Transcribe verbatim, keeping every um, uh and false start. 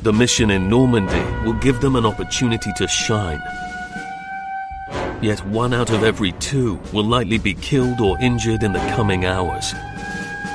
The mission in Normandy will give them an opportunity to shine. Yet one out of every two will likely be killed or injured in the coming hours.